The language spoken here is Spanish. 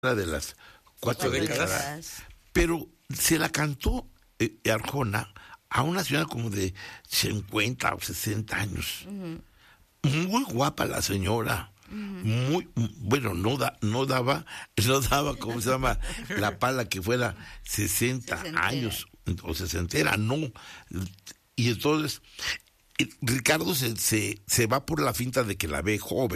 de las 4 décadas, pero se la cantó Arjona a una señora como de 50 o 60 años. Muy guapa la señora. Muy bueno, no daba, ¿cómo se llama? La pala que fuera 60 años o 60, no. Y entonces Ricardo se va por la finta de que la ve joven.